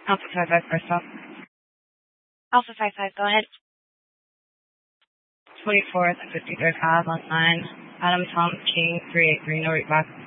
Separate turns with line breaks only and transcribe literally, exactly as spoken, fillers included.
Alpha five five, first stop.
Alpha five five, go ahead.
twenty-fourth, fifty-third Ave on nine. Adam Tom King, three eight three, no read back.